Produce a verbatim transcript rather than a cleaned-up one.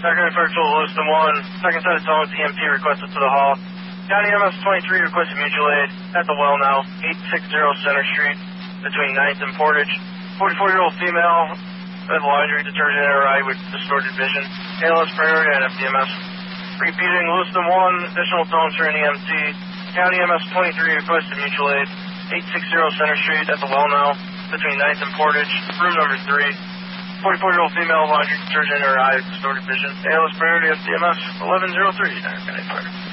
Second Virtual Lewiston one, second set of tones, E M T requested to the hall. County M S twenty-three requested mutual aid at the well now, eight sixty Center Street, between ninth and Portage. forty-four-year-old female with laundry detergent in her eye with distorted vision. A L S priority at F D M S. Repeating Lewiston one, additional tones for an E M T. County M S twenty-three requested mutual aid, eight sixty Center Street at the well now, between ninth and Portage, room number three. forty-four-year-old female laundry detergent in her eye with distorted vision. A L S priority F D M S eleven oh three, Center County Fire.